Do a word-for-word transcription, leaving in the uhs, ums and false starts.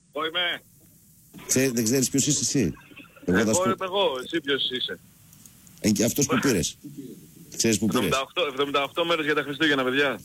Εγώ είμαι. Ξέ, δεν ξέρεις ποιος είσαι εσύ. Εγώ, εγώ, εγώ, σκου... εγώ, εσύ ποιος είσαι. Ε, και αυτός που πήρες. Ξέρεις που πήρες. εβδομήντα οκτώ, εβδομήντα οκτώ μέρες για τα Χριστούγεννα, παιδιά.